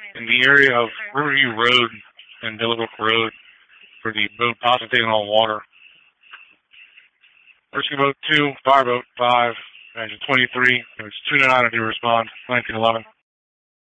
in the area of Riverview Road and Billabrook Road for the boat possibly taking on water. Rescue Boat 2, Fireboat 5, engine 23, it was 209 to respond, 1911.